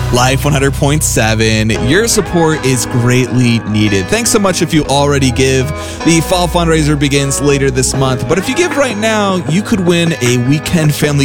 Life 100.7. Your support is greatly needed. Thanks so much if you already give. The fall fundraiser begins later this month, but if you give right now, you could win a weekend family